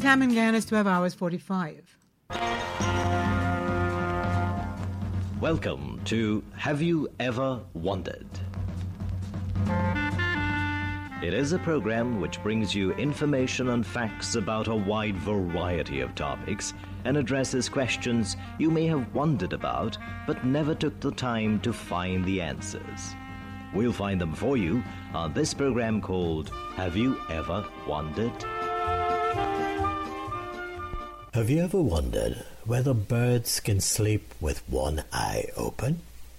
time in Ghana is 12 hours 45. Welcome to Have You Ever Wondered? It is a program which brings you information and facts about a wide variety of topics and addresses questions you may have wondered about but never took the time to find the answers. We'll find them for you on this program called Have You Ever Wondered? Have you ever wondered whether birds can sleep with one eye open?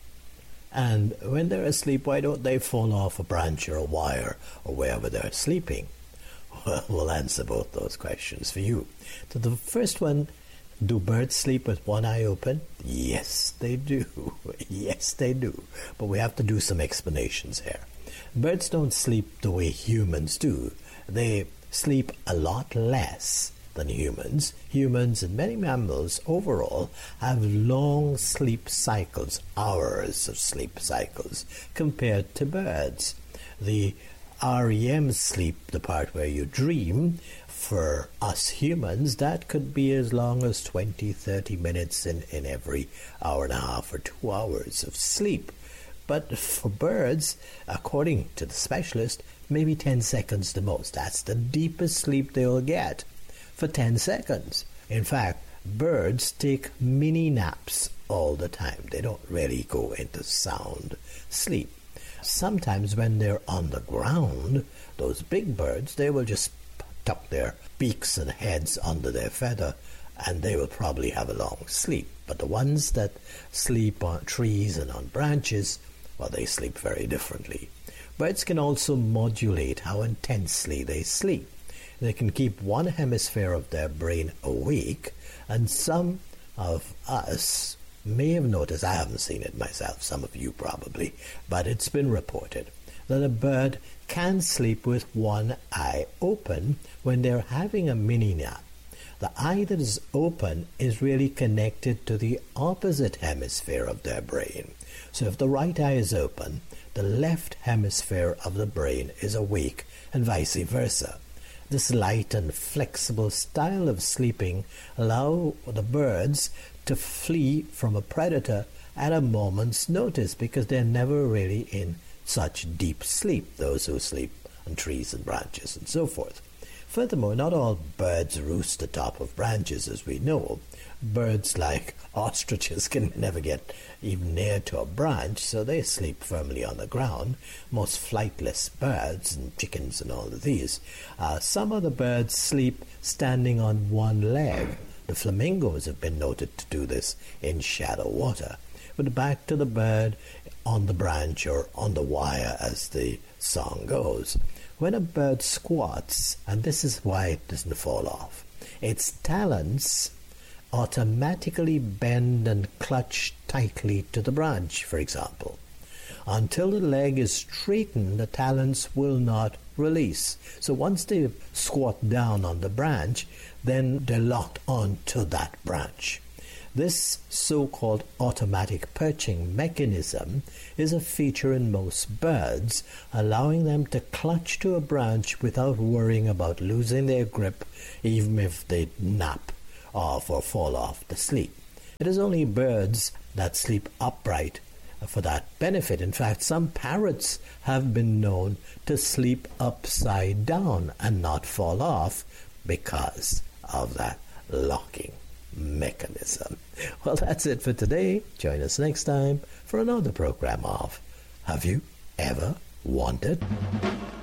And when they're asleep, why don't they fall off a branch or a wire or wherever they're sleeping? Well, we'll answer both those questions for you. So the first one, do birds sleep with one eye open? Yes, they do. Yes, they do. But we have to do some explanations here. Birds don't sleep the way humans do. They sleep a lot less than humans. Humans and many mammals overall have long sleep cycles, hours of sleep cycles, compared to birds. The REM sleep, the part where you dream, for us humans, that could be as long as 20, 30 minutes in every hour and a half or 2 hours of sleep. But for birds, according to the specialist, maybe 10 seconds the most. That's the deepest sleep they'll get, for 10 seconds. In fact, birds take mini naps all the time. They don't really go into sound sleep. Sometimes when they're on the ground, those big birds, they will just tuck their beaks and heads under their feather, and they will probably have a long sleep. But the ones that sleep on trees and on branches, well, they sleep very differently. Birds can also modulate how intensely they sleep. They can keep one hemisphere of their brain awake, and some of us may have noticed, I haven't seen it myself, some of you probably, but it's been reported that a bird can sleep with one eye open when they're having a mini nap. The eye that is open is really connected to the opposite hemisphere of their brain. So if the right eye is open, the left hemisphere of the brain is awake, and vice versa. This light and flexible style of sleeping allow the birds to flee from a predator at a moment's notice, because they're never really in such deep sleep, those who sleep on trees and branches and so forth. Furthermore, not all birds roost atop of branches, as we know. Birds like ostriches can never get even near to a branch, so they sleep firmly on the ground. Most flightless birds and chickens and all of these. Some of the birds sleep standing on one leg. The flamingos have been noted to do this in shallow water. But back to the bird on the branch or on the wire, as the song goes. When a bird squats, and this is why it doesn't fall off, its talons automatically bend and clutch tightly to the branch, for example. Until the leg is straightened, the talons will not release. So once they squat down on the branch, then they're locked onto that branch. This so-called automatic perching mechanism is a feature in most birds, allowing them to clutch to a branch without worrying about losing their grip, even if they nap off or fall off to sleep. It is only birds that sleep upright for that benefit. In fact, some parrots have been known to sleep upside down and not fall off because of that locking mechanism. Well, that's it for today. Join us next time for another program of Have You Ever Wondered?